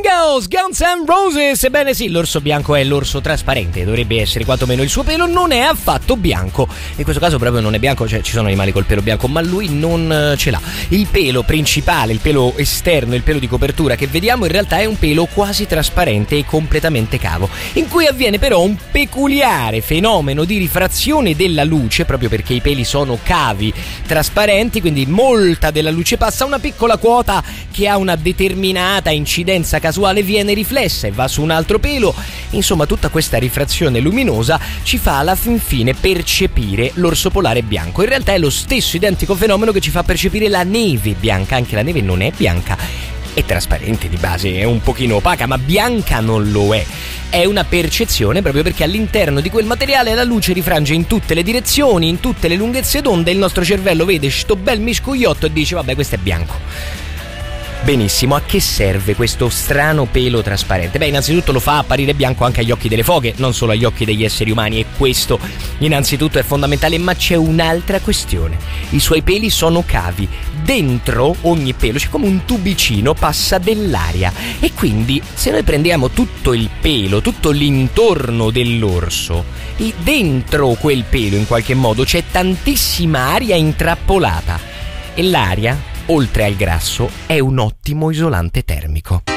Bengals, Guns N' Roses. Ebbene sì, l'orso bianco è l'orso trasparente, dovrebbe essere quantomeno. Il suo pelo non è affatto bianco, in questo caso proprio non è bianco, cioè ci sono animali col pelo bianco, ma lui non ce l'ha. Il pelo principale, il pelo esterno, il pelo di copertura che vediamo in realtà è un pelo quasi trasparente e completamente cavo, in cui avviene però un peculiare fenomeno di rifrazione della luce, proprio perché i peli sono cavi trasparenti, quindi molta della luce passa, una piccola quota che ha una determinata incidenza casuale viene riflessa e va su un altro pelo. Insomma, tutta questa rifrazione luminosa ci fa alla fin fine percepire l'orso polare bianco. In realtà è lo stesso identico fenomeno che ci fa percepire la neve bianca. Anche la neve non è bianca, è trasparente di base, è un pochino opaca, ma bianca non lo è. È una percezione proprio perché all'interno di quel materiale la luce rifrange in tutte le direzioni, in tutte le lunghezze d'onda, e il nostro cervello vede sto bel miscugliotto e dice vabbè, questo è bianco. Benissimo, a che serve questo strano pelo trasparente? Beh, innanzitutto lo fa apparire bianco anche agli occhi delle foche, non solo agli occhi degli esseri umani, e questo innanzitutto è fondamentale, ma c'è un'altra questione. I suoi peli sono cavi. Dentro ogni pelo c'è come un tubicino, passa dell'aria, e quindi se noi prendiamo tutto il pelo, tutto l'intorno dell'orso, e dentro quel pelo in qualche modo c'è tantissima aria intrappolata, e l'aria, oltre al grasso, è un ottimo isolante termico.